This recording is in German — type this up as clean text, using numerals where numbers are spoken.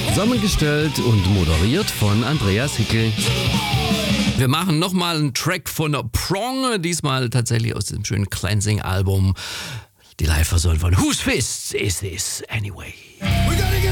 Zusammengestellt und moderiert von Andreas Hickel. Wir machen nochmal einen Track von Prong, diesmal tatsächlich aus dem schönen Cleansing-Album. Die Live-Version von Whose Fist Is This Anyway?